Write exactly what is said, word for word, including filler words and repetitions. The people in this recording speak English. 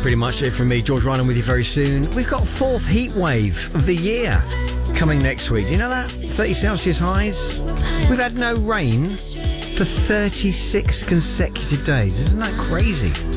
pretty much it from me, George Ryan, with you very soon. We've got fourth heat wave of the year coming next week. Do you know that? thirty Celsius highs. We've had no rain for thirty-six consecutive days. Isn't that crazy?